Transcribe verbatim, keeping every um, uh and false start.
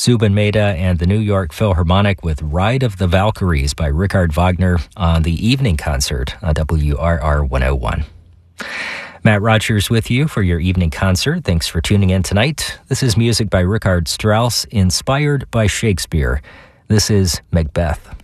Zubin Mehta and the New York Philharmonic with Ride of the Valkyries by Richard Wagner on the evening concert on W R R one oh one. Matt Rogers with you for your evening concert. Thanks for tuning in tonight. This is music by Richard Strauss, inspired by Shakespeare. This is Macbeth.